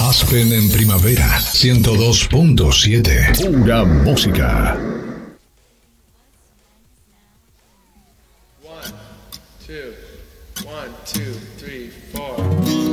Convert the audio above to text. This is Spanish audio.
Aspen en primavera, 102.7. Pura música. One, two, 3, 4.